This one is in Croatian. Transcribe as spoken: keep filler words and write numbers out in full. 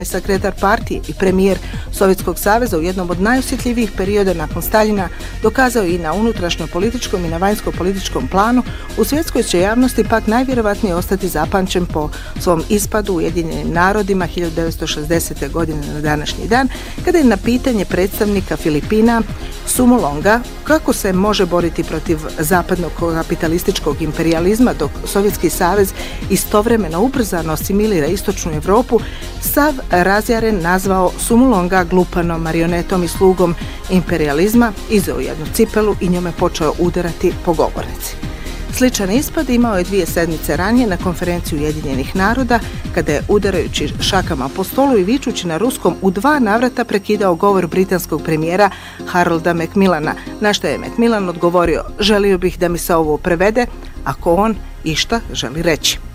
Sekretar partije i premijer Sovjetskog saveza u jednom od najosjetljivijih perioda nakon Staljina dokazao i na unutrašnjo-političkom i na vanjsko-političkom planu, u svjetskoj će javnosti pak najvjerovatnije ostati zapamćen po svom ispadu u Ujedinjenim narodima hiljadu devetsto šezdesete. godine na današnji dan, kada je na pitanje predstavnika Filipina Sumulonga kako se može boriti protiv zapadnog kapitalističkog imperijalizma dok Sovjetski savez istovremeno ubrzano asimilira istočnu Europu, sav razjaren nazvao Sumulonga glupanom marionetom i slugom imperijalizma, izeo jednu cipelu i njome počeo udarati po govornici. Sličan ispad imao je dvije sedmice ranije na konferenciji Ujedinjenih naroda, kada je udarajući šakama po stolu i vičući na ruskom u dva navrata prekidao govor britanskog premijera Harolda Macmillana, na što je Macmillan odgovorio: "Želio bih da mi se ovo prevede, ako on išta želi reći."